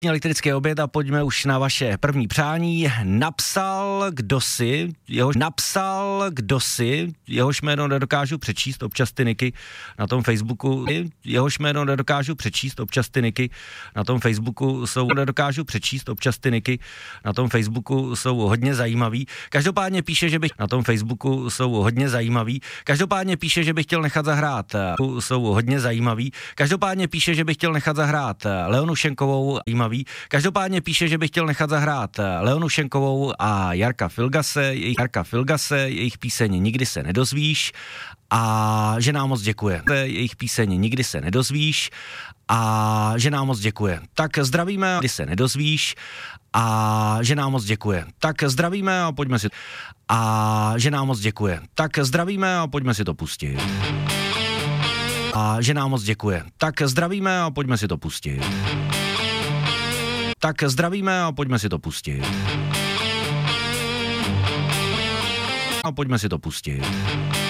Elektrický oběd a pojďme už na vaše první přání. Napsal kdosi, jehož jméno nedokážu přečíst, občas ty niky na tom Facebooku, jsou hodně zajímavý. Každopádně píše, že bych chtěl nechat zahrát, Leonu Šenkovou, každopádně píše, že bych chtěl nechat zahrát Leonu Šenkovou a Jarka Filgase, jejich píseň Nikdy se nedozvíš a že nám moc děkuje. Tak zdravíme, kdy se nedozvíš a že nám moc děkuje. Tak zdravíme a pojďme si to pustit. A že nám moc děkuje. Tak zdravíme a pojďme si to pustit. A pojďme si to pustit.